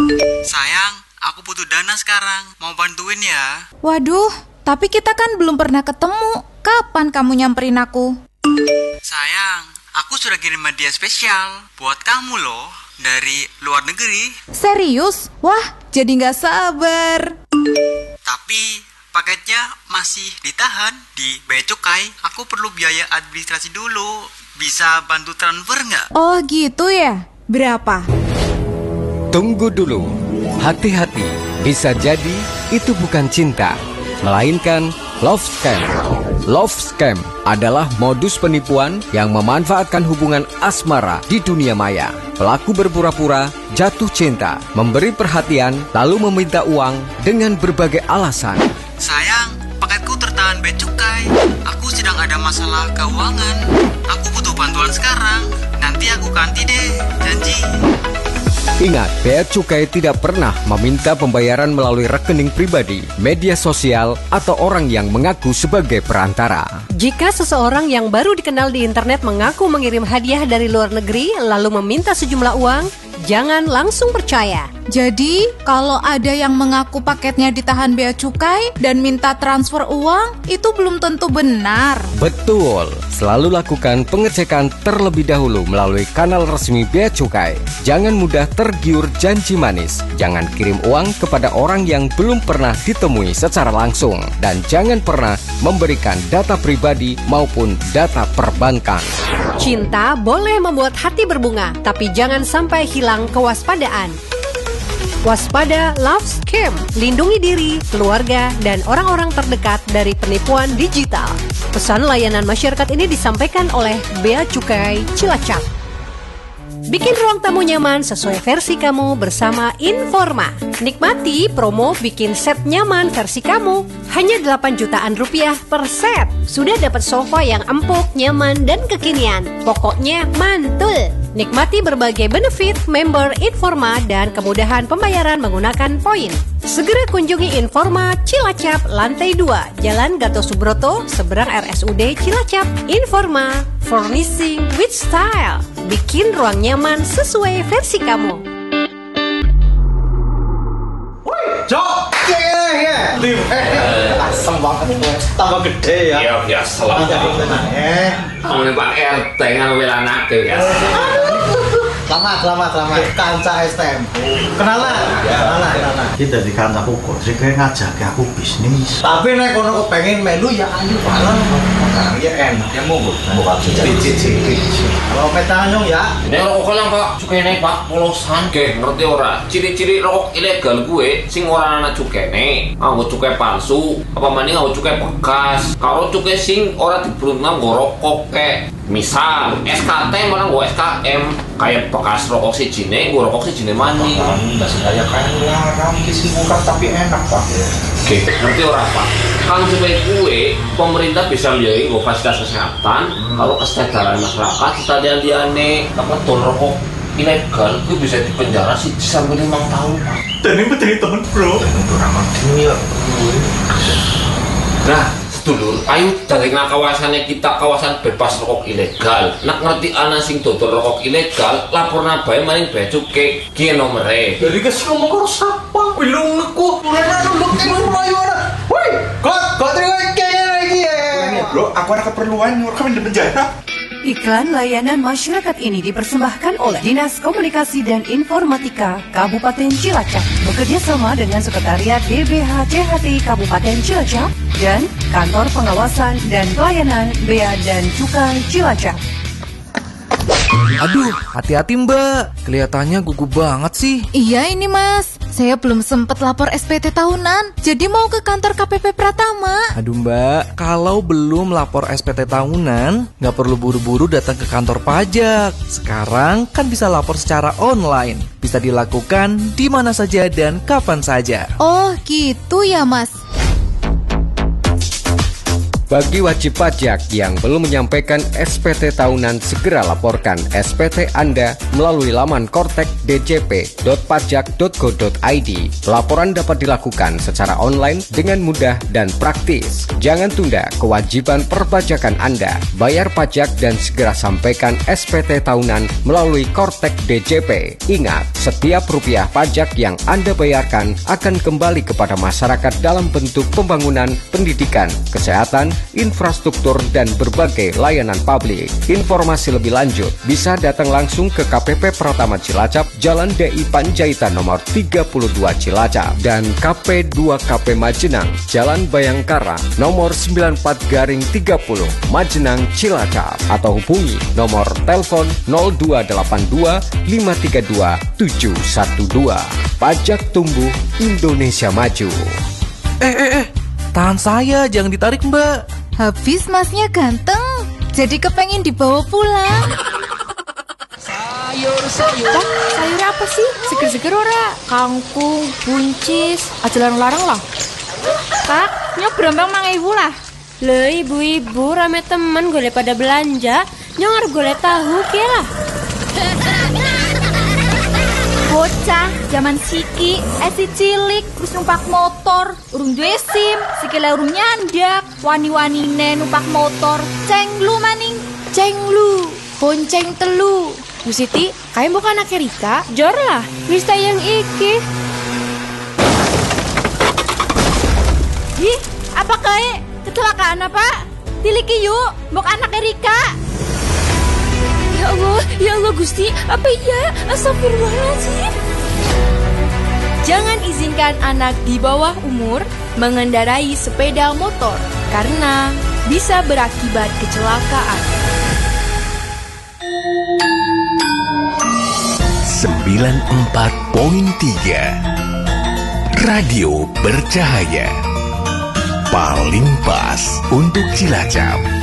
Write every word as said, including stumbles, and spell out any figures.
Sayang, aku butuh dana sekarang. Mau bantuin ya? Waduh, tapi kita kan belum pernah ketemu. Kapan kamu nyamperin aku? Sayang, aku sudah kirim hadiah spesial buat kamu loh, dari luar negeri. Serius? Wah, jadi gak sabar. Tapi paketnya masih ditahan di Bea Cukai. Aku perlu biaya administrasi dulu. Bisa bantu transfer nggak? Oh gitu ya? Berapa? Tunggu dulu. Hati-hati, bisa jadi itu bukan cinta, melainkan love scam. Love scam adalah modus penipuan yang memanfaatkan hubungan asmara di dunia maya. Pelaku berpura-pura jatuh cinta, memberi perhatian, lalu meminta uang dengan berbagai alasan. Sayang, paketku tertahan Bea Cukai. Aku sedang ada masalah keuangan. Aku butuh bantuan sekarang. Nanti aku ganti deh, janji. Ingat, Bea Cukai tidak pernah meminta pembayaran melalui rekening pribadi, media sosial, atau orang yang mengaku sebagai perantara. Jika seseorang yang baru dikenal di internet mengaku mengirim hadiah dari luar negeri lalu meminta sejumlah uang, jangan langsung percaya. Jadi, kalau ada yang mengaku paketnya ditahan Bea Cukai dan minta transfer uang, itu belum tentu benar. Betul, selalu lakukan pengecekan terlebih dahulu melalui kanal resmi Bea Cukai. Jangan mudah tergiur janji manis. Jangan kirim uang kepada orang yang belum pernah ditemui secara langsung. Dan jangan pernah memberikan data pribadi maupun data perbankan. Cinta boleh membuat hati berbunga, tapi jangan sampai hilang kewaspadaan. Waspada love scam, lindungi diri, keluarga, dan orang-orang terdekat dari penipuan digital. Pesan layanan masyarakat ini disampaikan oleh Bea Cukai Cilacap. Bikin ruang tamu nyaman sesuai versi kamu bersama Informa. Nikmati promo bikin set nyaman versi kamu. Hanya delapan jutaan rupiah per set. Sudah dapat sofa yang empuk, nyaman, dan kekinian. Pokoknya mantul. Nikmati berbagai benefit member Informa dan kemudahan pembayaran menggunakan poin. Segera kunjungi Informa Cilacap, lantai dua, Jalan Gatot Subroto, seberang R S U D Cilacap. Informa, furnishing with style. Bikin ruang nyaman sesuai versi kamu. Jok, ya, lim, eh, asem banget gue, tambah gede ya. Iya biasa lah. Eh, kamu Pak R T ngambil anak tuh ya. Selamat, selamat, selamat. Kanca S T M. Kenalan, kenalan, kenalan. Kita di kantor aku sih kayak ngajak aku bisnis. Tapi nek kono kok pengen melu ya ayo bareng. Ya enak, ya mau buka cicit-cicit. Kalau petanyong ya. Nek rokok lang Pak, cukene Pak polosan. Oke, ngerti ora? Ciri-ciri rokok ilegal gue sing ora ana cukene, nganggo cukai palsu, apa maning nganggo cukai bekas. Kalau cukai sing ora dibrunang nggo rokok kayak misal S K T malah nggo S K M kayak bekas rokok sijine, nggo rokok sijine maning. Enggak saya kayak larang kisi buka tapi enak Pak. Oke, ngerti ora Pak? Kalau supaya kue, pemerintah bisa lihat nggo fasilitas kesehatan, hmm. kalau kesejahteraan masyarakat, kita lihat-lihatnya apa tuh rokok ilegal, itu bisa dipenjara sih sampai lima tahun Pak. Dan ini menjadi temen bro. Itu ramah dia. Nah, sedulur, ayo dari kawasannya kita kawasan bebas rokok ilegal. Nak ngerti ana sing dodol rokok ilegal, laporna bae maring Bea Cukai ki nomere. Dari kes ngomong karo sapa? Bilung aku, urana nunduk ing mlayu ana. Woi, kok kok terima kayaknya lagi ya. Bro, aku ada keperluan nyuruh kami di penjara. Iklan layanan masyarakat ini dipersembahkan oleh Dinas Komunikasi dan Informatika Kabupaten Cilacap bekerja sama dengan Sekretariat D B H C H T Kabupaten Cilacap dan Kantor Pengawasan dan Pelayanan Bea dan Cukai Cilacap. Aduh, hati-hati Mbak. Kelihatannya gugup banget sih. Iya ini Mas, saya belum sempat lapor S P T tahunan. Jadi mau ke kantor K P P Pratama. Aduh Mbak, kalau belum lapor S P T tahunan, nggak perlu buru-buru datang ke kantor pajak. Sekarang kan bisa lapor secara online. Bisa dilakukan di mana saja dan kapan saja. Oh gitu ya Mas. Bagi wajib pajak yang belum menyampaikan S P T tahunan, segera laporkan S P T Anda melalui laman kortek d j p dot pajak dot go dot i d. Laporan dapat dilakukan secara online dengan mudah dan praktis. Jangan tunda kewajiban perpajakan Anda. Bayar pajak dan segera sampaikan S P T tahunan melalui kortek D J P. Ingat, setiap rupiah pajak yang Anda bayarkan akan kembali kepada masyarakat dalam bentuk pembangunan, pendidikan, kesehatan, infrastruktur, dan berbagai layanan publik. Informasi lebih lanjut bisa datang langsung ke K P P Pratama Cilacap, Jalan D I Panjaitan nomor tiga puluh dua Cilacap, dan K P dua K P Majenang, Jalan Bayangkara nomor sembilan puluh empat garing tiga puluh Majenang Cilacap, atau hubungi nomor telepon nol dua delapan dua lima tiga dua tujuh satu dua. Pajak tumbuh, Indonesia maju. Eh, eh, eh, tahan saya, jangan ditarik mbak. Habis masnya ganteng, jadi kepengen dibawa pulang. Sayur-sayur. Dah, sayur apa sih? Seger-seger ora? Kangkung, buncis, aja larang-larang lah. Kak, nyok berombang mang ibu lah. Le ibu-ibu rame temen golek pada belanja, nyong golek tahu ke lah. Bocah zaman siki, esi cilik, terus numpak motor, urung duwe SIM, sikile urung nyandak, wani-wanine numpak motor, cenglu maning, cenglu, bonceng telu. Bu Siti, kayak bukan anak Rika, jor lah, wis tayang iki. Ih, apa kayak kecelakaan apa? Tiliki yuk, mbok anak Rika. Ya Allah, ya Allah Gusti, apa iya? Astagfirullahaladzim. Jangan izinkan anak di bawah umur mengendarai sepeda motor karena bisa berakibat kecelakaan. sembilan puluh empat koma tiga Radio Bercahaya. Paling pas untuk Cilacap.